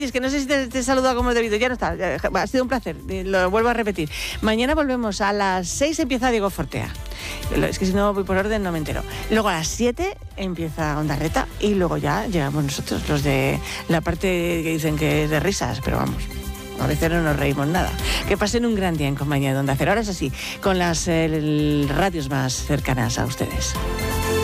Es que no sé si te he saludado como es debido, ya no está, ha sido un placer, lo vuelvo a repetir. Mañana volvemos, a las 6 empieza Diego Fortea. Es que si no voy por orden no me entero. Luego a las 7 empieza Onda Reta y luego ya llegamos nosotros, los de la parte que dicen que es de risas, pero vamos, a veces no nos reímos nada. Que pasen un gran día en compañía de Onda Cero. Ahora es así, con las radios más cercanas a ustedes.